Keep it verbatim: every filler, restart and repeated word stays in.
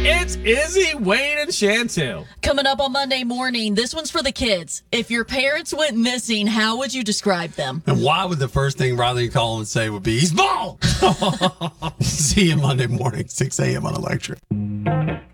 It's Izzy, Wayne, and Chantel. Coming up on Monday morning, this one's for the kids. If your parents went missing, how would you describe them? And why would the first thing Riley call and say would be, he's bald? See you Monday morning, six a.m. on Electric.